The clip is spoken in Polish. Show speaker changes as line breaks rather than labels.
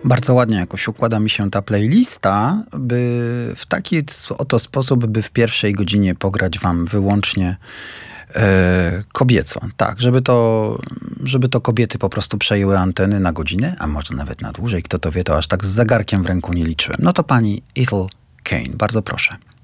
Bardzo ładnie jakoś układa mi się ta playlista, by w taki oto sposób, by w pierwszej godzinie pograć wam wyłącznie kobieco. Tak, żeby to kobiety po prostu przejęły anteny na godzinę, a może nawet na dłużej. Kto to wie, to aż tak z zegarkiem w ręku nie liczyłem. No to pani Ethel Cain, bardzo proszę.